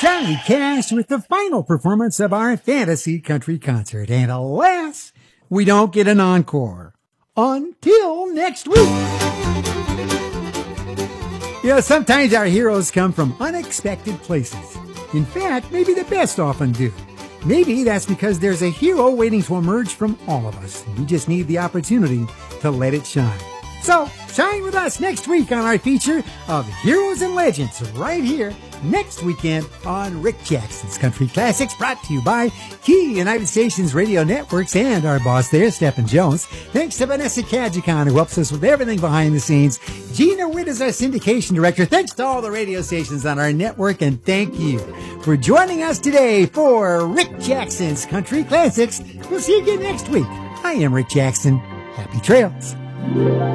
Johnny Cash with the final performance of our fantasy country concert. And alas, we don't get an encore. Until next week. Sometimes our heroes come from unexpected places. In fact, maybe the best often do. Maybe that's because there's a hero waiting to emerge from all of us. We just need the opportunity to let it shine. So, shine with us next week on our feature of Heroes and Legends right here next weekend on Rick Jackson's Country Classics, brought to you by Key United Stations Radio Networks and our boss there, Stephen Jones. Thanks to Vanessa Kajikon, who helps us with everything behind the scenes. Gina Witt is our syndication director. Thanks to all the radio stations on our network, and thank you for joining us today for Rick Jackson's Country Classics. We'll see you again next week. I am Rick Jackson. Happy trails.